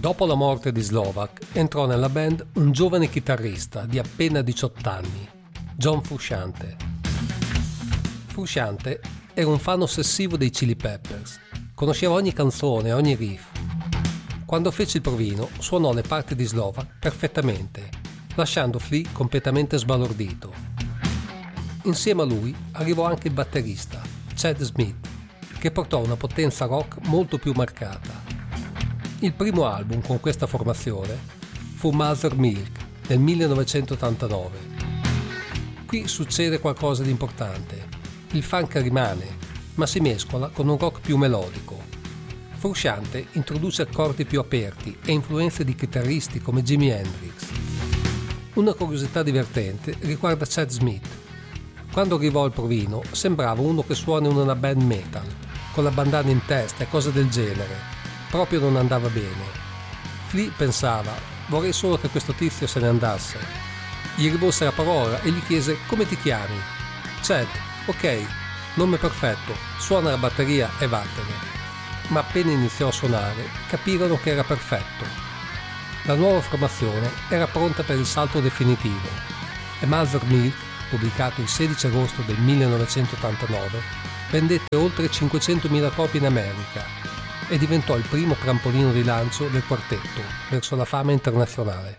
Dopo la morte di Slovak, entrò nella band un giovane chitarrista di appena 18 anni, John Frusciante. Frusciante era un fan ossessivo dei Chili Peppers, conosceva ogni canzone, ogni riff. Quando fece il provino, suonò le parti di Slovak perfettamente, lasciando Flea completamente sbalordito. Insieme a lui arrivò anche il batterista, Chad Smith, che portò una potenza rock molto più marcata. Il primo album con questa formazione fu Mother Milk nel 1989. Qui succede qualcosa di importante. Il funk rimane, ma si mescola con un rock più melodico. Frusciante introduce accordi più aperti e influenze di chitarristi come Jimi Hendrix. Una curiosità divertente riguarda Chad Smith. Quando arrivò al provino sembrava uno che suona in una band metal, con la bandana in testa e cose del genere. Proprio non andava bene. Flea pensava: vorrei solo che questo tizio se ne andasse. Gli rivolse la parola e gli chiese: come ti chiami? Chad, ok, nome perfetto, suona la batteria e vattene. Ma appena iniziò a suonare capirono che era perfetto. La nuova formazione era pronta per il salto definitivo e Mother Milk, pubblicato il 16 agosto del 1989, vendette oltre 500.000 copie in America e diventò il primo trampolino di lancio del quartetto verso la fama internazionale.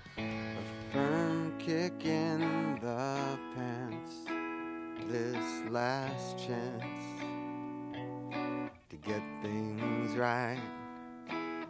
Last chance to get things right.